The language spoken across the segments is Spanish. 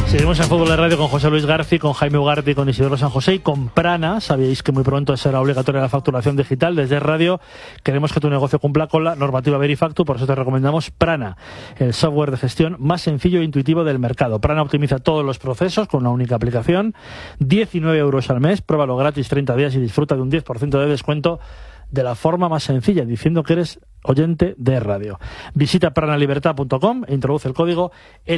Seguimos en Fútbol de Radio con José Luis García, con Jaime Ugarte, con Isidoro San José y con Prana. Sabíais que muy pronto será obligatoria la facturación digital. Desde Radio queremos que tu negocio cumpla con la normativa Verifactu, por eso te recomendamos Prana, el software de gestión más sencillo e intuitivo del mercado. Prana optimiza todos los procesos con una única aplicación. 19 euros al mes, pruébalo gratis 30 días y disfruta de un 10% de descuento de la forma más sencilla, diciendo que eres oyente de radio. Visita pranalibertad.com e introduce el código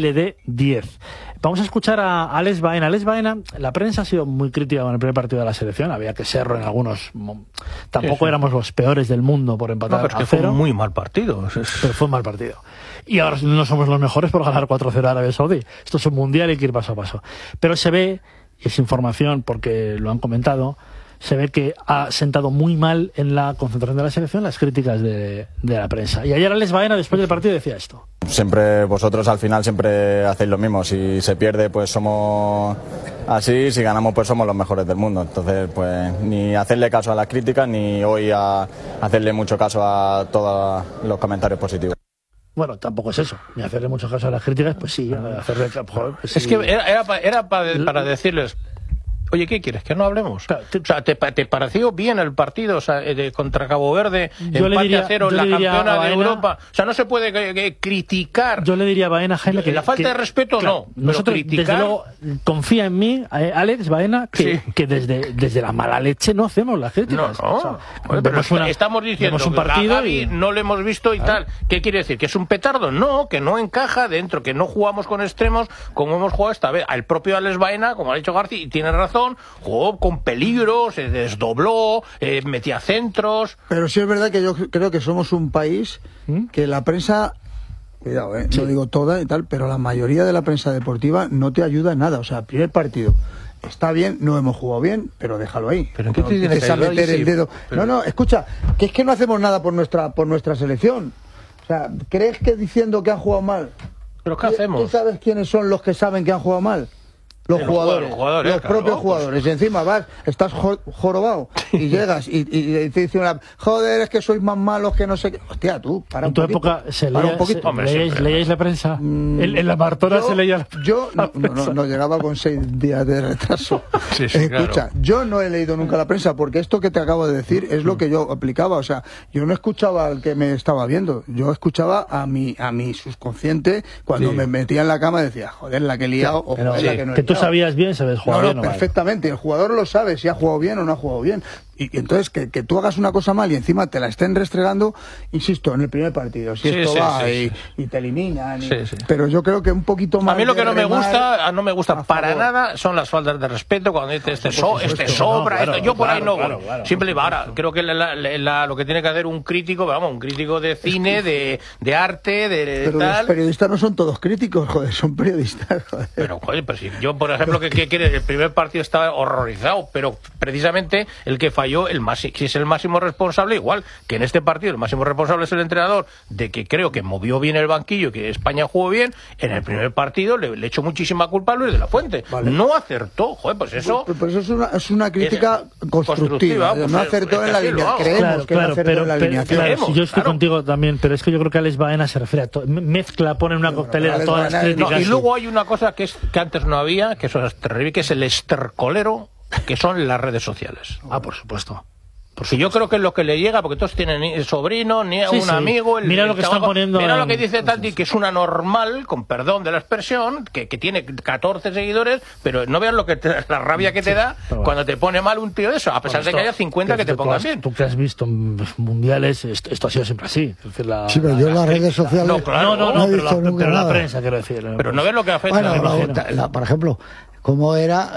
LD10. Vamos a escuchar a Alex Baena. Alex Baena, la prensa ha sido muy crítica con el primer partido de la selección, había que serlo en algunos. Tampoco éramos los peores del mundo por empatar pero es que a cero. fue un muy mal partido. Pero fue un mal partido. Y ahora no somos los mejores por ganar 4-0 a Arabia Saudí. Esto es un mundial y hay que ir paso a paso. Pero se ve, y es información porque lo han comentado, se ve que ha sentado muy mal en la concentración de la selección las críticas de la prensa. Y ayer Alex Baena, después del partido, decía esto. Siempre vosotros al final siempre hacéis lo mismo. Si se pierde, pues somos así. Si ganamos, pues somos los mejores del mundo. Entonces, pues ni hacerle caso a las críticas, ni hoy a hacerle mucho caso a todos los comentarios positivos. Bueno, tampoco es eso. Ni hacerle mucho caso a las críticas, pues sí. Hacerle, joder, pues es sí. que era para decirles... Oye, ¿qué quieres? ¿Que no hablemos? Claro, o sea, ¿te pareció bien el partido, o sea, contra Cabo Verde, empate a 0, la campeona de Europa? O sea, no se puede criticar. Yo le diría a Baena, Jaime, que... La falta de respeto, claro, no. Nosotros, criticar... desde luego, confía en mí, Alex Baena, que desde la mala leche no hacemos las críticas. No. O sea, pero estamos diciendo un partido que a Gavi no lo hemos visto y tal. ¿Qué quiere decir? ¿Que es un petardo? No, que no encaja dentro, que no jugamos con extremos como hemos jugado esta vez. El propio Alex Baena, como ha dicho García, y tiene razón, jugó con peligro, se desdobló, metía centros. Pero sí es verdad que yo creo que somos un país que la prensa, cuidado, no digo toda y tal, pero la mayoría de la prensa deportiva no te ayuda en nada. O sea, el primer partido está bien, no hemos jugado bien, pero déjalo ahí. ¿Pero qué te tiene que meter el dedo? Pero... No, escucha, que es que no hacemos nada por nuestra selección. O sea, ¿crees que diciendo que han jugado mal? ¿Pero qué hacemos? ¿Tú sabes quiénes son los que saben que han jugado mal? Los jugadores, los propios jugadores. Y encima estás jorobado y llegas y te dicen joder, es que sois más malos que no sé qué. Hostia, tú, para un poquito. En tu época ¿leíais la prensa? En la Martora se leía la prensa. Yo no llegaba con 6 días de retraso. Sí, escucha, claro. Yo no he leído nunca la prensa porque esto que te acabo de decir es lo que yo aplicaba. O sea, yo no escuchaba al que me estaba viendo. Yo escuchaba a mi subconsciente cuando me metía en la cama y decía, joder, la que he liado o joder, la que no he liado. Tú sabías bien, sabes jugar bien o mal. Perfectamente, el jugador lo sabe si ha jugado bien o no ha jugado bien. Y entonces que tú hagas una cosa mal y encima te la estén restregando, insisto, en el primer partido, si esto va y te eliminan. Pero yo creo que un poquito más. A mí lo que no me gusta para nada son las faltas de respeto cuando dices este sobra, yo por ahí no voy. Siempre ahora creo que lo que tiene que hacer un crítico, un crítico de cine, de arte, pero tal. Los periodistas no son todos críticos, joder, son periodistas, joder. Pero si yo, por ejemplo, ¿qué quieres? El primer partido estaba horrorizado, pero precisamente el que falló, si es el máximo responsable, igual que en este partido el máximo responsable es el entrenador, de que creo que movió bien el banquillo, que España jugó bien. En el primer partido le echó muchísima culpa a Luis de la Fuente. Vale. No acertó, joder, pues eso... Pues eso es una crítica constructiva. Pues no acertó en la línea. Creemos que no acertó en la alineación. Yo estoy contigo también, pero es que yo creo que Alex Baena se refiere a todo, mezcla, pone en una coctelera todas las críticas. Y luego hay una cosa que antes no había, que eso es terrible, que es el estercolero, que son las redes sociales. Por supuesto. Porque yo creo que es lo que le llega, porque todos tienen sobrino, ni un amigo. Mira lo que están poniendo. Mira lo que dice Tanti, que es una normal, con perdón de la expresión, que tiene 14 seguidores, pero no veas la rabia que te da cuando te pone mal un tío de eso, a pesar de que haya 50 que te pongan bien. Tú que has visto en mundiales, esto ha sido siempre así. Es decir, sí, pero yo en las redes sociales no he visto nunca nada. La prensa, quiero decir. Pero no ves lo que afecta. Bueno, por ejemplo, cómo era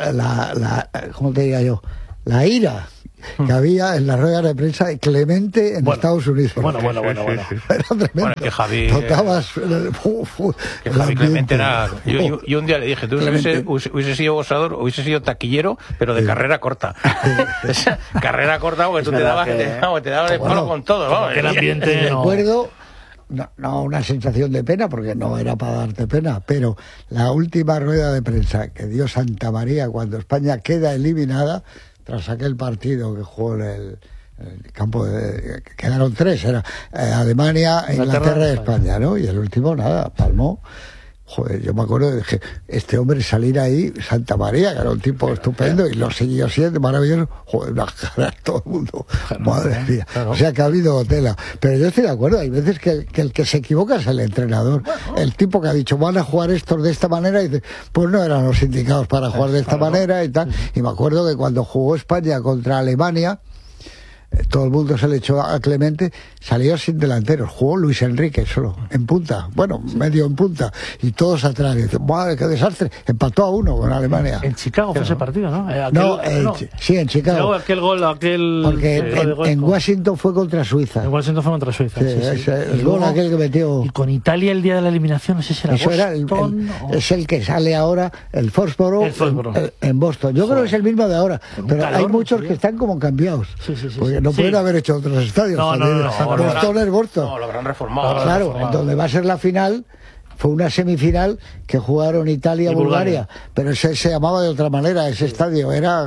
¿cómo te diría yo? La ira que había en las ruedas de prensa de Clemente en Estados Unidos. Bueno. Era tremendo. Bueno, que Javi... que Javi Clemente era... Yo un día le dije, tú hubiese sido boxeador, hubiese sido taquillero, pero de carrera corta. Carrera corta, porque tú te dabas de palo con todo. Vamos, el ambiente... Recuerdo... No, una sensación de pena, porque no era para darte pena, pero la última rueda de prensa que dio Santa María cuando España queda eliminada, tras aquel partido que jugó en el campo quedaron 3, era Alemania, Inglaterra y España, ¿no? Y el último, palmó. Joder, yo me acuerdo de que este hombre salir ahí, Santa María, que era un tipo estupendo, y lo siguió siendo maravilloso. Joder, las caras, todo el mundo. Madre mía. O sea que ha habido tela. Pero yo estoy de acuerdo, hay veces que el que se equivoca es el entrenador. El tipo que ha dicho, van a jugar estos de esta manera, y dice, pues no eran los indicados para jugar de esta manera y tal. Y me acuerdo que cuando jugó España contra Alemania, todo el mundo se le echó a Clemente, salió sin delanteros, jugó Luis Enrique solo, en punta, bueno, medio en punta, y todos atrás, y dicen, madre, qué desastre, empató a 1 con Alemania. En Chicago fue ese partido, ¿no? Sí, en Chicago. Aquel gol, porque en Washington fue contra Suiza. En Washington fue contra Suiza, sí. El gol aquel que metió. Y con Italia el día de la eliminación, no sé si era Eso Boston. Es el que sale ahora, el Foxborough, en Boston. Yo creo que es el mismo de ahora, pero hay muchos que están como cambiados. No pueden haber hecho otros estadios. Boston es Boston. No, lo habrán reformado. Claro, donde va a ser la final, fue una semifinal que jugaron Italia y Bulgaria, pero ese se llamaba de otra manera, ese estadio era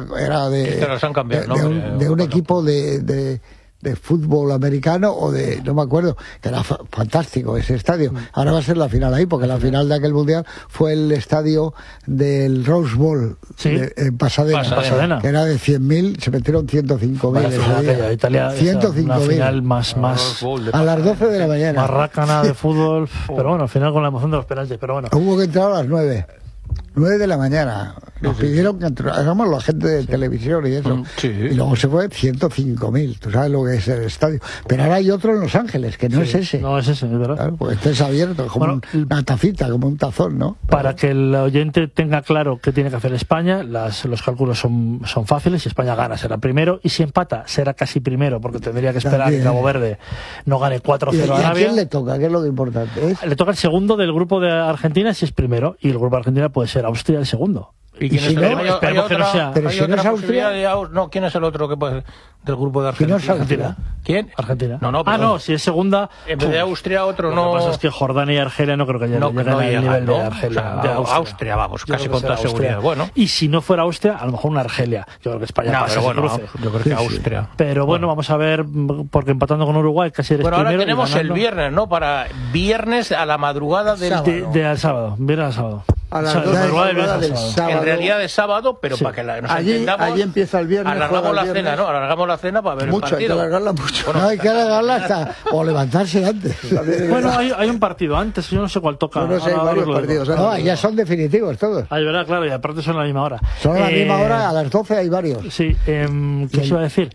de un equipo de fútbol americano o de, no me acuerdo, que era fantástico ese estadio. Ahora va a ser la final ahí, porque la final de aquel mundial fue el estadio del Rose Bowl en Pasadena, que era de 100.000, se metieron 105.000. Italia 105.000 más a las 12 de la mañana. Más rácana de fútbol, pero bueno, al final con la emoción de los penaltis, pero bueno. Hubo que entrar a las 9 de la mañana. Nos pidieron que hagamos la gente de televisión y eso. Y luego se fue 105.000. Tú sabes lo que es el estadio. Pero ahora hay otro en Los Ángeles, que no es ese. No es ese, es verdad. Claro, pues este es abierto, como una tacita, como un tazón, ¿no? Para que el oyente tenga claro qué tiene que hacer España, los cálculos son fáciles. Si España gana, será primero. Y si empata, será casi primero, porque tendría que esperar que Cabo Verde no gane 4-0 a Arabia. ¿A quién le toca? ¿Qué es lo que importante es? Le toca el segundo del grupo de Argentina si es primero. Y el grupo de Argentina puede ser Austria el segundo. ¿Y quién es el otro? Esperemos que no sea. Pero si no es Austria. No, ¿quién es el otro que puede del grupo de Argentina? ¿Quién es Argentina? ¿Quién? Argentina. No, si es segunda. En vez de Austria, otro no. Lo que pasa es que Jordania y Argelia no creo que lleguen al nivel de Argelia. O sea, de Austria, vamos, casi con toda seguridad. Bueno. Y si no fuera Austria, a lo mejor una Argelia. Yo creo que España pasa ese cruce. Yo creo que Austria. Pero bueno, vamos a ver, porque empatando con Uruguay casi eres primero. Bueno, ahora tenemos el viernes, ¿no? Para viernes a la madrugada del sábado. Viernes al sábado. A las 2 del sábado. En realidad es sábado, pero para que nos entendamos. Allí empieza el viernes. Alargamos la cena, ¿no? Alargamos la cena para ver el partido. Hay que alargarla mucho. Bueno, no, hay que alargarla hasta o levantarse antes. Bueno, hay un partido antes, yo no sé cuál toca. No sé, hay varios partidos. No, ya son definitivos todos. Ay, verdad, claro, y aparte son a la misma hora. Son a la misma hora, a las 12 hay varios. Sí, ¿qué os iba a decir?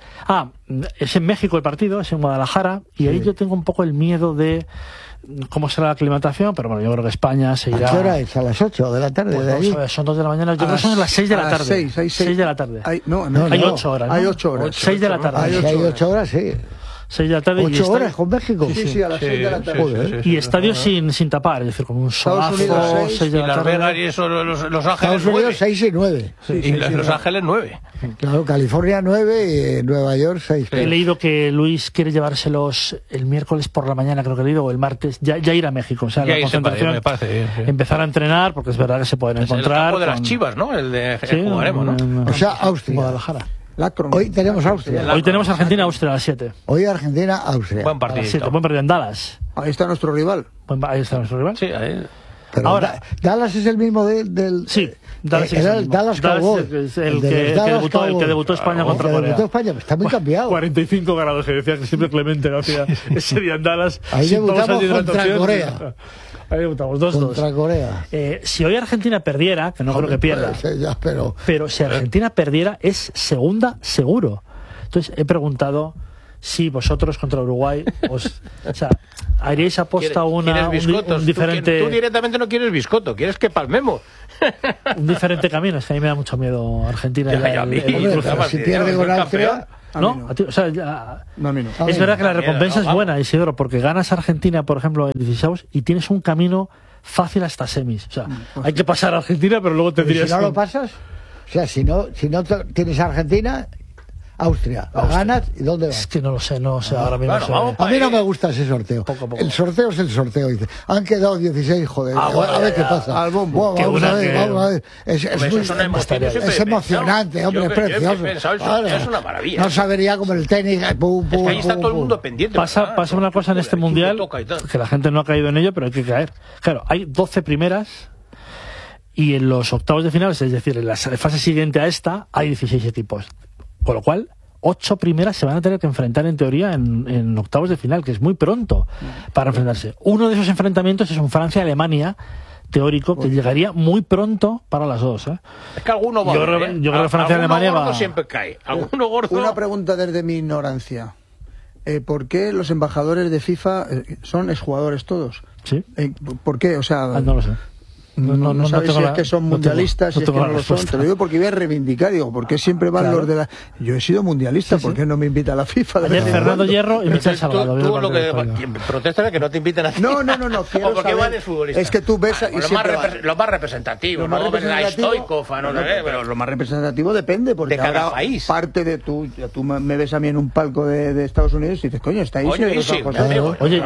Es en México el partido, es en Guadalajara, y ahí yo tengo un poco el miedo de cómo será la aclimatación, pero bueno, yo creo que España se irá. ¿A qué hora es? ¿A las 8 de la tarde? Pues, de ahí? Son 2 de la mañana, yo creo que son las 6 de la tarde. 6 de la tarde. Hay 8 horas, ¿no? Hay 8 horas. 6 de la tarde. Hay 8 horas, sí. 6 de la tarde. 8 horas con México. Sí, a las 6 de la tarde. Y estadio sin tapar, es decir, con un solazo, 6 de la tarde. Las Vegas y eso, Los Ángeles Estados Unidos 6 y 9. Y Los Ángeles 9. Claro, California 9 y Nueva York 6. He leído que Luis quiere llevárselos el miércoles por la mañana, creo que he leído, o el martes, ya ir a México. O sea, la concentración, me parece bien, sí. Empezar a entrenar, porque es verdad que se pueden encontrar. El campo de las Chivas, ¿no? El de jugaremos, ¿no? O sea, Austria. Guadalajara. Hoy tenemos Austria. Hoy tenemos Argentina-Austria a las 7. Hoy Argentina-Austria. Buen partido. Buen partido en Dallas. Ahí está nuestro rival. Ahí está nuestro rival. Sí, ahí. Pero ahora, Dallas es el mismo del. Sí, Dallas era el Dallas Cowboy. El que debutó España contra Corea. Debutó España, está muy cambiado. 45 grados, que decía que siempre Clemente no hacía ese día en Dallas. Ahí debutamos contra Corea. Ahí debutamos 2-2. Contra Corea. Si hoy Argentina perdiera, que no creo que pierda, pero si Argentina perdiera, es segunda seguro. Entonces he preguntado si vosotros contra Uruguay haríais aposta un diferente. Tú directamente no quieres biscotto, quieres que palmemos. Un diferente camino. Es que a mí me da mucho miedo Argentina. Si pierde con Austria. ¿No? Es verdad que la recompensa es buena, Isidoro, porque ganas Argentina, por ejemplo, en 16 y tienes un camino fácil hasta semis. O sea, hay que pasar a Argentina, pero luego tendrías. Si no lo pasas, o sea, si no tienes Argentina. Austria. ¿La ganas y dónde vas? Es que no lo sé, ahora mismo. Bueno, a mí no me gusta ese sorteo. Poco. El sorteo es el sorteo. Dice, han quedado 16, joder. Bueno, a ver qué pasa. Al bombo. Vamos a ver. Es emocionante, hombre, es precioso. Es una maravilla. No sabería como el tenis. Ahí está todo el mundo pendiente. Pasa una cosa en este mundial que la gente no ha caído en ello, pero hay que caer. Claro, hay 12 primeras y en los octavos de final, es decir, en la fase siguiente a esta, hay 16 equipos. Con lo cual, 8 primeras se van a tener que enfrentar en teoría en octavos de final, que es muy pronto para enfrentarse. Uno de esos enfrentamientos es un Francia-Alemania teórico que llegaría muy pronto para las dos. Es que alguno va. Yo creo que Francia-Alemania va. Siempre cae. Alguno gordo. Una pregunta desde mi ignorancia. ¿Por qué los embajadores de FIFA son exjugadores todos? ¿Sí? ¿Por qué? O sea, no lo sé. No sabes si es que son mundialistas, si es que no lo son. Te lo digo porque voy a reivindicar, digo, ¿por qué siempre van los de la...? Yo he sido mundialista, ¿por qué no me invita a la FIFA? Ayer Fernando Hierro y Michel Salgado. Tú lo que protestas es que no te inviten a... No, quiero saber. Van futbolistas. Es que tú ves... Lo más representativo, ¿no? Pero lo más representativo depende, porque de cada ahora país. Parte de tú me ves a mí en un palco de Estados Unidos y dices, coño, está ahí. Oye,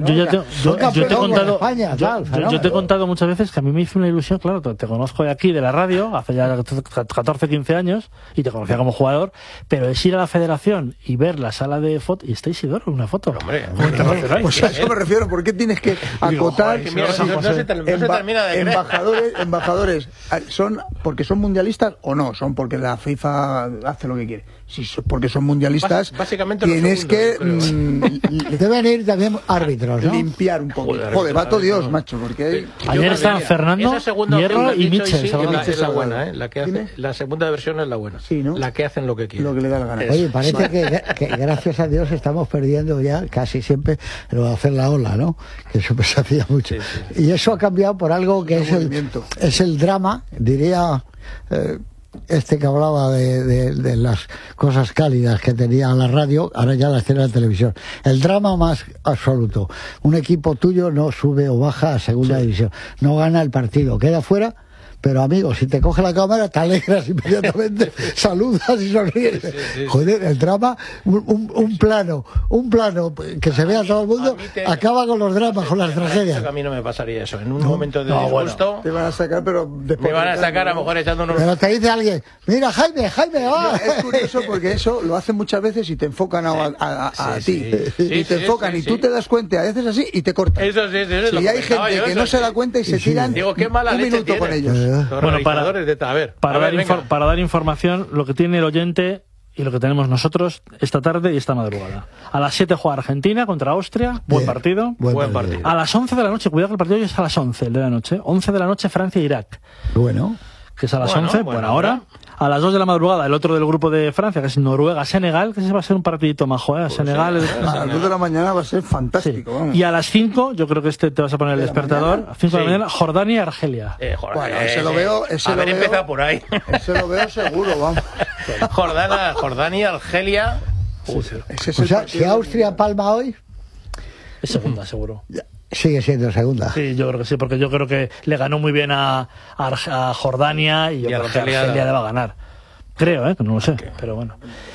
yo te he contado muchas veces que a mí me hizo una ilusión, claro, te conozco de aquí, de la radio, hace ya 14, 15 años, y te conocía como jugador, pero es ir a la federación y ver la sala de fotos, y está Isidoro en una foto. Hombre, pues a eso me refiero, ¿por qué tienes que acotar? No se termina de embajadores, ¿son porque son mundialistas o no? ¿Son porque la FIFA hace lo que quiere? Si porque son mundialistas, básicamente tienes que... deben ir también árbitros, ¿no? Limpiar un poco. Joder, va todo Dios, macho, porque... Ayer estaban Fernando, Hierro y Michel. Es la buena, ¿eh? La segunda versión es la buena. Sí, ¿no? La que hacen lo que quieren. Lo que le da la gana. Oye, parece que gracias a Dios estamos perdiendo ya casi siempre lo de hacer la ola, ¿no? Que eso pues hacía mucho. Sí. Y eso ha cambiado por algo que es el drama, diría... que hablaba de las cosas cálidas que tenía la radio, ahora ya las tiene la televisión. El drama más absoluto. Un equipo tuyo no sube o baja a segunda división. No gana el partido, queda fuera. Pero amigo, si te coge la cámara, te alegras inmediatamente, saludas y sonríes. Joder, el drama, un plano que se vea todo el mundo, acaba con los dramas, con las tragedias. A mí no me pasaría eso. En un momento de disgusto... Te van a sacar, pero después... Me van a sacar a lo mejor echando unos... Pero te dice alguien, mira, Jaime, va. Es curioso porque eso lo hacen muchas veces y te enfocan a ti. Y te enfocan y tú te das cuenta, haces así y te cortan. Eso y hay gente que no se da cuenta y se tiran un minuto con ellos. Bueno, para dar información, lo que tiene el oyente y lo que tenemos nosotros esta tarde y esta madrugada. A las 7 juega Argentina contra Austria, buen partido. A las 11 de la noche, cuidado que el partido hoy es a las 11 de la noche. 11 de la noche Francia-Irak. Bueno. Que es a las 11, buena hora. A las 2 de la madrugada, el otro del grupo de Francia, que es Noruega-Senegal, que ese va a ser un partidito majo, ¿eh? Senegal. A las 2 de la mañana va a ser fantástico. Sí. Y a las 5, yo creo que te vas a poner el despertador. A 5 de la mañana, Jordania-Argelia. Bueno, ese lo veo. Empezado por ahí. Ese lo veo seguro, vamos. Jordania-Argelia. O sea, si Austria palma hoy. Es segunda, seguro. Sigue siendo segunda. Sí, yo creo que sí, porque yo creo que le ganó muy bien a Jordania y yo creo que Argelia le va a ganar. Creo, que no lo sé, pero bueno.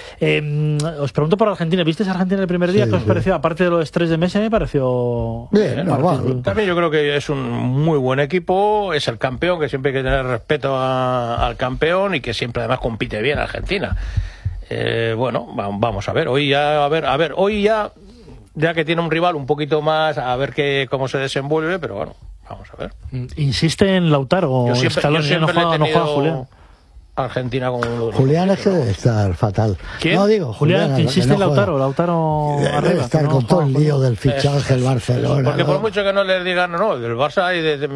Os pregunto por Argentina. ¿Visteis a Argentina el primer día? ¿Qué os pareció? Aparte de los estrés de Messi, me pareció... Bien, normal. También yo creo que es un muy buen equipo, es el campeón, que siempre hay que tener respeto al campeón y que siempre además compite bien Argentina. Bueno, vamos a ver. Hoy ya que tiene un rival un poquito más, a ver cómo se desenvuelve, pero bueno, vamos a ver. Insiste en Lautaro. Yo siempre no juega Julián. Argentina como uno de los Julián es que debe estar fatal. ¿Quién? No digo Julián, que insiste en Lautaro debe arriba, estar con todo el lío del fichaje del Barcelona. Porque por mucho que no les digan, no, del Barça y del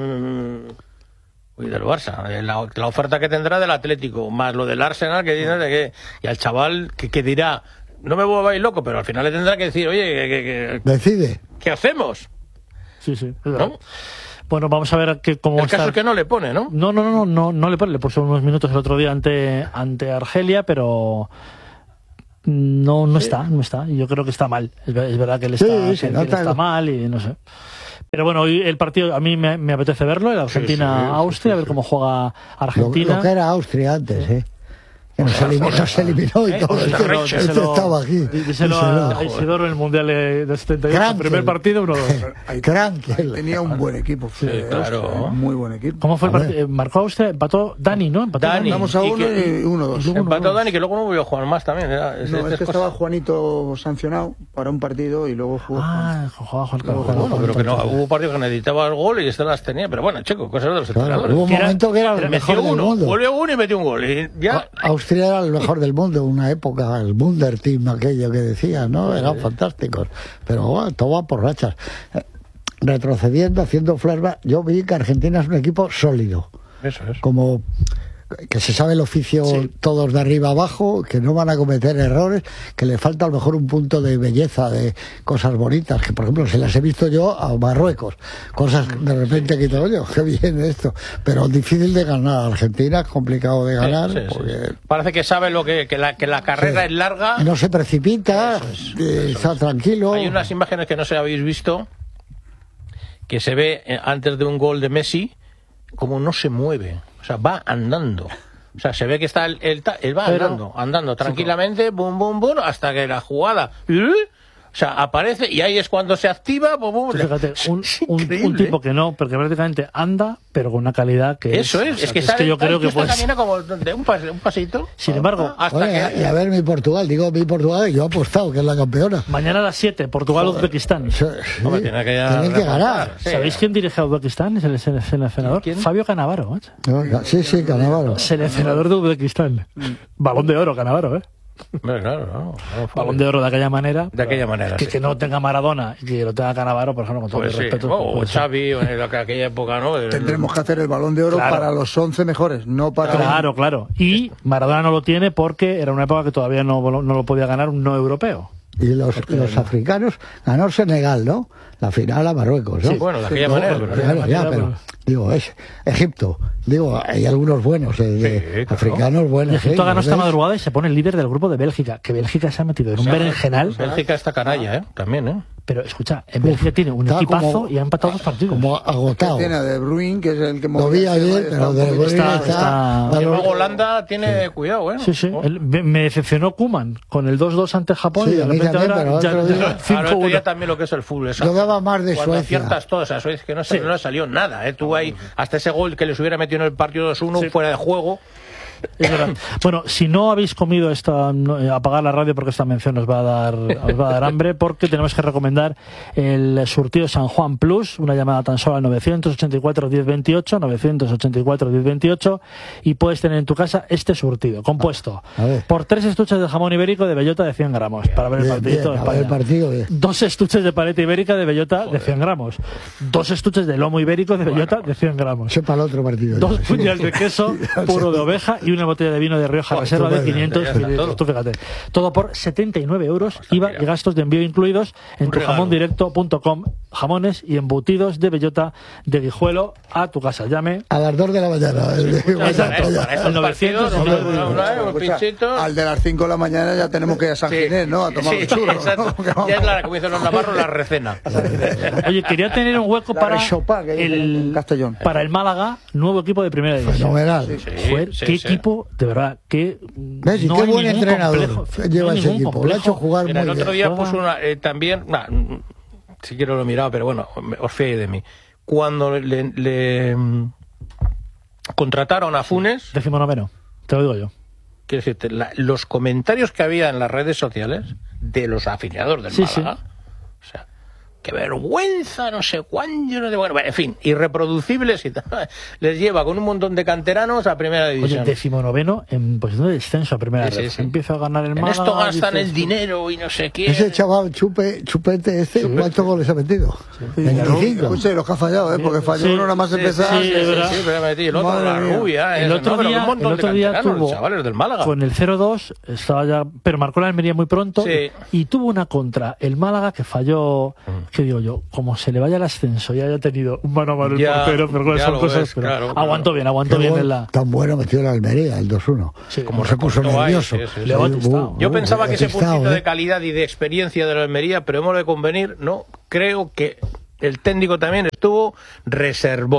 Barça, la oferta que tendrá del Atlético, más lo del Arsenal, que dice y al chaval que dirá, no me volváis loco, pero al final le tendrá que decir, oye, decide. ¿Qué hacemos? Sí, es verdad. ¿No? Bueno, vamos a ver cómo está. El caso es que no le pone, ¿no? No le pone. Le puso unos minutos el otro día ante Argelia, pero no está. Y yo creo que está mal. Es verdad que él está mal y no sé. Pero bueno, hoy el partido a mí me apetece verlo, el Argentina-Austria, a ver cómo juega Argentina. Lo que era Austria antes, Nos eliminó y todo. Este estaba aquí. Díselo a Isidoro en el Mundial de 78. El primer partido, 1-2. Tenía un buen equipo. Sí, claro. Muy buen equipo. ¿Cómo fue el partido? Marcó Austria, empató Dani, ¿no? Dani. Vamos a 1 y 1-2. Empató Dani, que luego no volvió a jugar más también. Es que estaba Juanito sancionado para un partido y luego jugó. Jugaba Juan. Bueno, pero que no, hubo partidos que necesitaba el gol y este las tenía. Pero bueno, Checo, cosas de los entrenadores. Hubo un momento que era el mejor del mundo. Volvió uno y metió un gol. Y ya... Austria era el mejor del mundo, una época, el Wunder Team, aquello que decía, ¿no? Eran fantásticos. Pero bueno, todo va por rachas. Retrocediendo, haciendo flashback, yo vi que Argentina es un equipo sólido. Eso es. Como que se sabe el oficio todos de arriba abajo, que no van a cometer errores, que le falta a lo mejor un punto de belleza, de cosas bonitas, que por ejemplo se las he visto yo a Marruecos, cosas de repente que digo, oye, qué bien esto, pero difícil de ganar. Argentina es complicado de ganar. Porque... Parece que sabe lo que la carrera es larga. No se precipita, está tranquilo. Hay unas imágenes que no sé si habéis visto, que se ve antes de un gol de Messi, como no se mueve. O sea, va andando. O sea, se ve que está él va andando tranquilamente, bum, bum, bum, hasta que la jugada, o sea, aparece y ahí es cuando se activa. Bum, bum. Fíjate, un tipo que no, porque prácticamente anda, pero con una calidad que eso es. Es que yo creo que camina como de un pasito. Sin embargo, y a ver mi Portugal, yo he apostado que es la campeona. Mañana a las 7, Portugal-Uzbekistán. Sí. Tienen que ganar. ¿Sabéis quién dirige a Uzbekistán? Es el seleccionador. Fabio Cannavaro. Sí, Cannavaro. Seleccionador de Uzbekistán. Balón de oro, Cannavaro, Claro, Balón de oro de aquella manera. Que no tenga Maradona y que lo tenga Cannavaro, por ejemplo, con todo el respeto. O Xavi, o en aquella época, ¿no? Tendremos que hacer el Balón de oro para los 11 mejores, no para... Claro. Y Maradona no lo tiene porque era una época que todavía no lo podía ganar un no europeo. Y los africanos ganó Senegal, ¿no? La final a Marruecos, ¿no? Sí, bueno, de aquella manera. Pero digo, es Egipto. Digo, hay algunos buenos, africanos buenos. Egipto ganó esta madrugada y se pone el líder del grupo de Bélgica, que Bélgica se ha metido en un berenjenal. Bélgica está canalla, también, Pero escucha, en Bélgica tiene un equipazo y ha empatado 2 partidos. Como agotado. Tiene a De Bruyne, que es el que lo vi ayer, pero De Bruyne está... Y luego Holanda tiene cuidado, Sí. Me decepcionó Koeman con el 2-2 ante Japón y de repente ahora ya 5-1. También lo que es el fútbol. Yo daba más de cuando Suecia. aciertas todas a Suecia, que no le salió nada. Tú ahí, hasta ese gol que les hubiera metido en el partido 2-1 fuera de juego. Bueno, si no habéis comido apagar la radio porque esta mención os va a dar hambre, porque tenemos que recomendar el surtido San Juan Plus, una llamada tan solo al 984 1028, 984 1028, y puedes tener en tu casa este surtido compuesto por 3 estuches de jamón ibérico de bellota de 100 gramos para ver el partidito de España, 2 estuches de paleta ibérica de bellota de 100 gramos, 2 estuches de lomo ibérico de bellota de 100 gramos, para el otro partido, 2 puñas de queso puro de oveja y una botella de vino de Rioja Reserva de 500 mililitros. Tú fíjate, todo por 79 euros, IVA y gastos de envío incluidos en tujamondirecto.com. Jamones y embutidos de bellota de Guijuelo a tu casa. Llame a las 2 de la mañana. El 900. Al de las 5 de la mañana ya tenemos que ir a San Ginés, ¿no? A tomar el churro. Ya es como dicen los navarros, la recena. Oye, quería tener un hueco para el Málaga, nuevo equipo de primera división. Fenomenal. Qué equipo, de verdad, qué buen entrenador lleva ese equipo. Lo ha hecho jugar muy bien. El otro día puso también, si quiero lo he mirado, pero bueno, os fiéis de mí. Cuando le contrataron a Funes... 19º, te lo digo yo. Quiero decirte, los comentarios que había en las redes sociales de los afiliados del Málaga, o sea, qué vergüenza, no sé cuándo, bueno, en fin, irreproducibles y tal. Les lleva con un montón de canteranos a primera división. Oye, 19º en posición de descenso a primera división. Empieza a ganar el Málaga. En esto gastan el dinero y no sé qué. Ese chaval Chupete, ¿cuántos goles ha metido? 25. Escuche, los que ha fallado, porque falló uno nada más empezar. Sí, pero me metí el otro, la rubia. El otro día tuvo, chavales del Málaga. Con el 0-2, estaba ya, pero marcó la Almería muy pronto y tuvo una contra el Málaga que falló. Que digo yo, como se le vaya el ascenso y haya tenido un mano a mano el portero, pero son cosas. Pero aguantó bien en la. Tan bueno metió la Almería, el 2-1. Sí, como se puso nervioso. Yo pensaba que ese puntito de calidad y de experiencia de la Almería, pero hemos de convenir, no, creo que el técnico también estuvo reservón.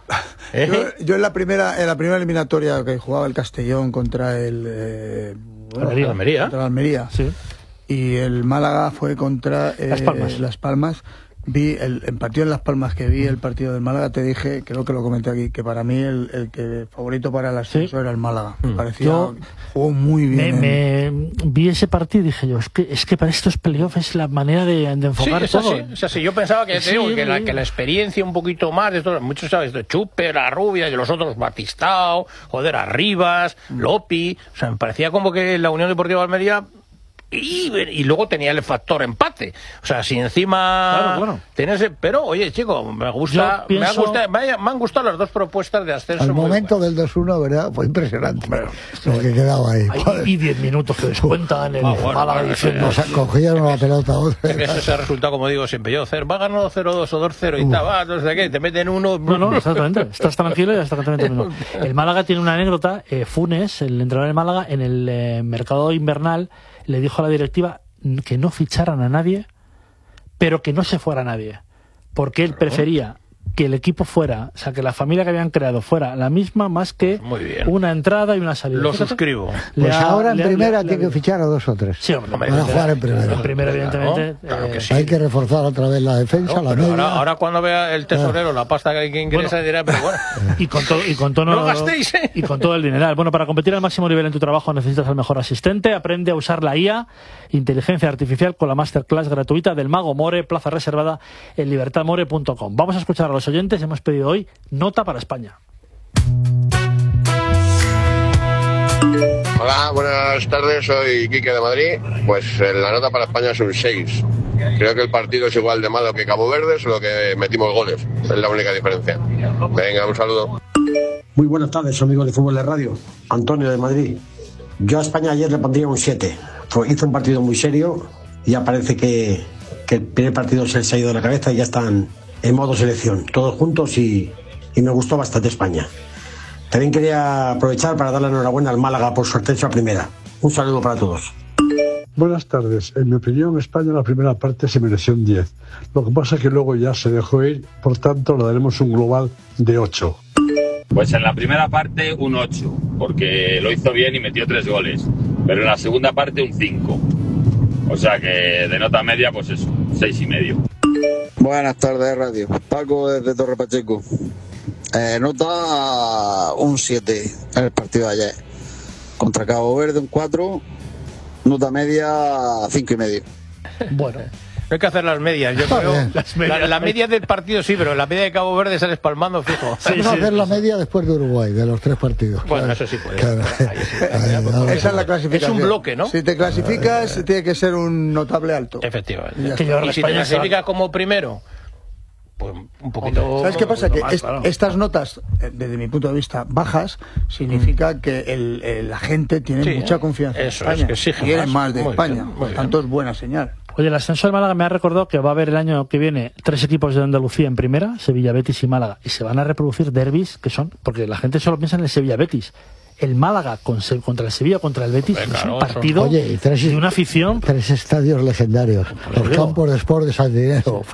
Yo en la primera eliminatoria que jugaba el Castellón contra el Almería. Contra el Almería. Sí. Y el Málaga fue contra Las Palmas. Vi el partido en Las Palmas, que vi el partido del Málaga, te dije, creo que lo comenté aquí, que para mí el favorito para el ascenso era el Málaga. Jugó muy bien. Vi ese partido y dije yo, es que para estos playoffs es la manera de enfocar todo. Sí, yo pensaba que la experiencia un poquito más de todos, muchos sabes, de Chupe, la Rubia y los otros, Batistao, Arribas, Lopi, o sea, me parecía como que la Unión Deportiva de Almería. Y luego tenía el factor empate. O sea, si encima tenía ese... Pero, oye, chico, me han gustado las dos propuestas de ascenso. Al momento del 2-1, ¿verdad? Fue impresionante lo que quedaba ahí. Y 10 minutos que descuentan el Málaga diciendo... Cogieron la pelota otra. Es que eso se ha resultado, como digo siempre yo, va ganando 0-2 o 2-0 y tal, no sé qué, te meten uno... No, exactamente. Estás tranquilo y hasta que te meten uno. El Málaga tiene una anécdota. Funes, el entrenador del Málaga, en el mercado invernal, le dijo a la directiva que no ficharan a nadie, pero que no se fuera nadie, porque él prefería que el equipo fuera, o sea, que la familia que habían creado fuera la misma, más que una entrada y una salida. Lo suscribo. Pues ahora en primera tiene que fichar a 2 o 3. Sí, hombre, van a jugar en primera. En primera, evidentemente. Claro que sí. Hay que reforzar otra vez la defensa, la media. Ahora cuando vea el tesorero la pasta que ingresa dirá, pero bueno. Y con todo no lo gastéis, y con todo el dineral. Bueno, para competir al máximo nivel en tu trabajo necesitas al mejor asistente. Aprende a usar la IA, inteligencia artificial, con la masterclass gratuita del Mago More, plaza reservada en libertadmore.com. Vamos a escuchar a los oyentes. Hemos pedido hoy nota para España. Hola, buenas tardes, soy Quique de Madrid. Pues la nota para España es un 6. Creo que el partido es igual de malo que Cabo Verde, solo que metimos goles. Es la única diferencia. Venga, un saludo. Muy buenas tardes, amigos de Fútbol de Radio. Antonio de Madrid. Yo a España ayer le pondría un 7. Hizo un partido muy serio y ya parece que el primer partido se les ha ido de la cabeza y ya están en modo selección, todos juntos, y me gustó bastante España. También quería aprovechar para darle enhorabuena al Málaga por su ascenso a primera. Un saludo para todos. Buenas tardes. En mi opinión, España en la primera parte se mereció un 10. Lo que pasa es que luego ya se dejó ir, por tanto le daremos un global de 8. Pues en la primera parte un 8, porque lo hizo bien y metió 3 goles. Pero en la segunda parte un 5. O sea que de nota media, pues eso, 6,5. Buenas tardes, Radio. Paco desde Torre Pacheco. Nota un 7 en el partido de ayer. Contra Cabo Verde un 4. Nota media 5,5. Bueno. No hay que hacer las medias, yo creo. La media del partido sí, pero la media de Cabo Verde sales palmando fijo. Vamos a hacer la media después de Uruguay, de los 3 partidos. Bueno, eso sí puede. Esa es la clasificación. Es un bloque, ¿no? Si te clasificas, tiene que ser un notable alto. Efectivamente. Y si te clasificas como primero, pues un poquito... ¿Sabes qué pasa? Que estas notas, desde mi punto de vista, bajas, significa que la gente tiene mucha confianza en España. Es que exige quiere más de España. Por tanto, es buena señal. Oye, el ascenso de Málaga me ha recordado que va a haber el año que viene 3 equipos de Andalucía en primera, Sevilla, Betis y Málaga, y se van a reproducir derbis que son, porque la gente solo piensa en el Sevilla-Betis. El Málaga contra el Sevilla, contra el Betis, es un partido de una afición. 3 estadios legendarios. Los campos de Sport de Sardinero.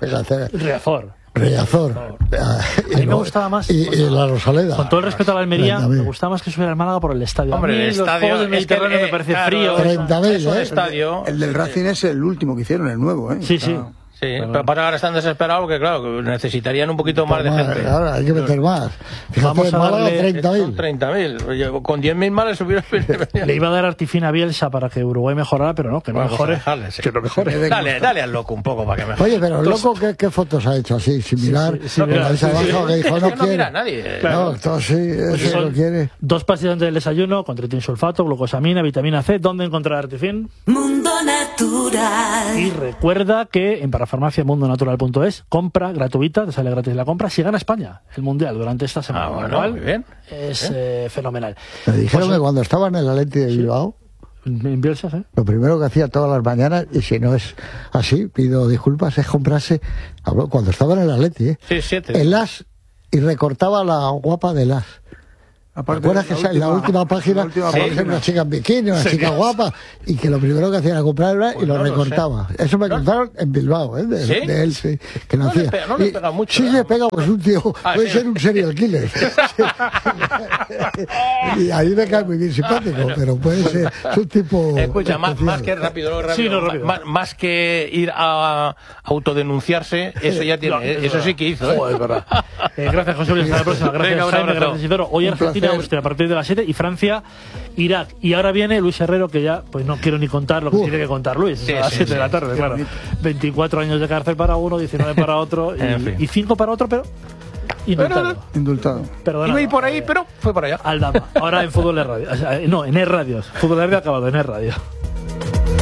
Reyazor. A mí me gustaba más. Y la Rosaleda. Con todo el respeto a la Almería, me gustaba más que subiera el Málaga por el estadio. Hombre, el estadio del Mediterráneo me parece frío. 30.000, El del Racing es el último que hicieron, el nuevo, ¿eh? Sí. Sí, pero para ahora están desesperados porque, claro, necesitarían un poquito más de gente. Ahora hay que meter más. Vamos a darle 30.000. Con 10.000 males hubiera... Le iba a dar Artifina a Bielsa para que Uruguay mejorara, pero no, que no mejore. Que no mejore. Dale al loco un poco para que mejore. Oye, pero el loco, ¿qué fotos ha hecho así? Similar. Que dijo no quiere. Mira nadie. No, esto sí, eso lo quiere. 2 pastillas del desayuno con tritinsulfato, glucosamina, vitamina C. ¿Dónde encontrar Artifin? Mundo Natural. Y recuerda que en farmaciamundonatural.es, compra gratuita, te sale gratis la compra si gana España el Mundial durante esta semana. Bueno, muy bien. Es fenomenal. Me dijeron que cuando estaba en el Atleti de Bilbao, en Bielsa, lo primero que hacía todas las mañanas, y si no es así, pido disculpas, es comprarse, cuando estaba en el Atleti, el as, y recortaba la guapa del as. ¿Recuerdas que en la última página aparece una chica en bikini, una chica guapa, y que lo primero que hacía era comprarla y lo recortaba? Eso me contaron en Bilbao, de él, sí, que lo hacía. No le pega mucho. Sí, le pega, pues un tío, puede ser un serial killer. Y ahí me cae muy bien simpático, pero puede ser un tipo. Escucha, más que rápido, más que ir a autodenunciarse, eso ya tiene, eso sí que hizo. Joder, es verdad. Gracias, José Luis. Hasta la próxima. Gracias, Jaime. Gracias, Isidoro. Hoy Argentina, Austria, a partir de las 7, y Francia, Irak. Y ahora viene Luis Herrero, que ya, pues no quiero ni contar lo que tiene que contar Luis. A las 7 de la tarde, claro. 24 años de cárcel para uno, 19 para otro, y 5 para otro, pero indultado. Iba a ir por ahí, pero fue por allá. Aldama. Ahora en Fútbol de Radio. No, en E-Radio. Fútbol de Radio acabado en E-Radio.